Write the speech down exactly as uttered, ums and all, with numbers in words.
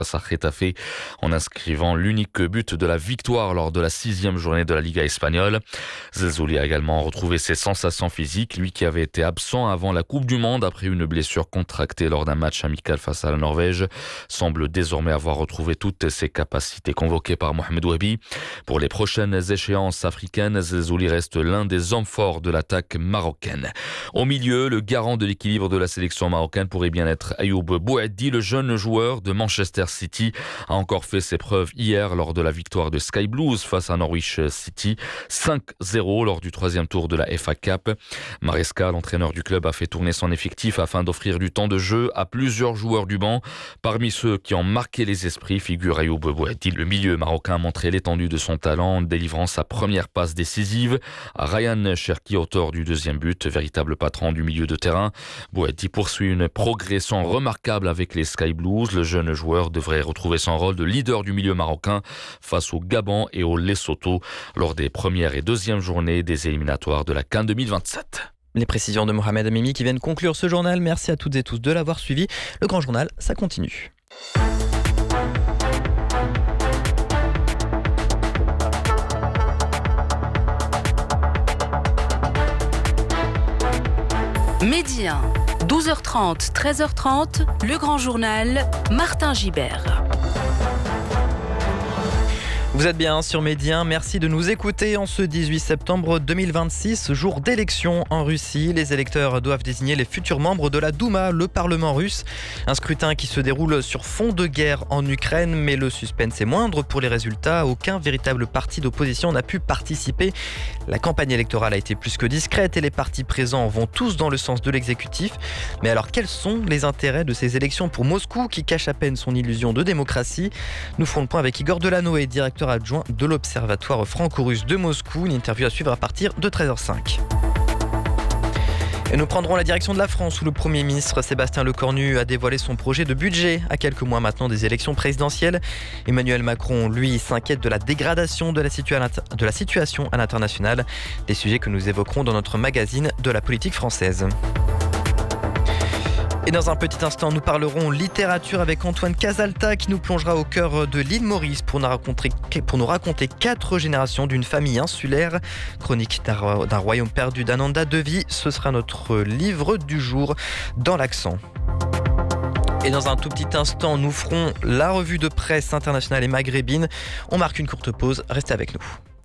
face à Getafe en inscrivant l'unique but de la victoire lors de la sixième journée de la Liga espagnole. Zelzouli a également retrouvé ses sensations physiques, lui qui avait été absent avant la Coupe du Monde après une blessure contractée lors d'un match amical face à la Norvège, semble désormais avoir retrouvé toutes ses capacités convoquées par Mohamed Wahbi. Pour les prochaines échéances africaines, Zelzouli reste l'un des hommes forts de l'attaque marocaine. Au milieu, le garant de l'équilibre de la sélection marocaine pourrait bien être Ayoub Bouaddi. Le jeune joueur de Manchester City a encore fait ses preuves hier lors de la victoire de Sky Blues face à Norwich City, cinq zéro lors du troisième tour de la F A Cup. Maresca, l'entraîneur du club, a fait tourner son effectif afin d'offrir du temps de jeu à plusieurs joueurs du banc. Parmi ceux qui ont marqué les esprits figure Ayoub Bouaddi. Le milieu marocain a montré l'étendue de son talent en délivrant sa première passe décisive à Ryan Cherki, auteur du deuxième but, véritable patron du milieu de terrain. Bouaddi poursuit une progression remarquable avec les Sky Blues. Le jeune joueur devrait retrouver son rôle de leader du milieu marocain face au Gabon et au Lesotho lors des premières et deuxièmes journées des éliminatoires de la CAN deux mille vingt-sept. Les précisions de Mohamed Amimi qui viennent conclure ce journal. Merci à toutes et tous de l'avoir suivi. Le Grand Journal, ça continue. Midi un, douze heures trente, treize heures trente, Le Grand Journal, Martin Gibert. Vous êtes bien sur Midi un, merci de nous écouter en ce dix-huit septembre deux mille vingt-six, jour d'élection en Russie. Les électeurs doivent désigner les futurs membres de la Douma, le Parlement russe. Un scrutin qui se déroule sur fond de guerre en Ukraine, mais le suspense est moindre pour les résultats. Aucun véritable parti d'opposition n'a pu participer. La campagne électorale a été plus que discrète et les partis présents vont tous dans le sens de l'exécutif. Mais alors quels sont les intérêts de ces élections pour Moscou qui cache à peine son illusion de démocratie? Nous ferons le point avec Igor Delanoë, directeur adjoint de l'Observatoire franco-russe de Moscou. Une interview à suivre à partir de treize heures cinq. Et nous prendrons la direction de la France où le Premier ministre Sébastien Lecornu a dévoilé son projet de budget à quelques mois maintenant des élections présidentielles. Emmanuel Macron, lui, s'inquiète de la dégradation de la, situa- de la situation à l'international. Des sujets que nous évoquerons dans notre magazine de la politique française. Et dans un petit instant, nous parlerons littérature avec Antoine Casalta qui nous plongera au cœur de l'île Maurice pour nous raconter, pour nous raconter quatre générations d'une famille insulaire. Chronique d'un, d'un royaume perdu d'Ananda Devi, ce sera notre livre du jour dans l'accent. Et dans un tout petit instant, nous ferons la revue de presse internationale et maghrébine. On marque une courte pause, restez avec nous.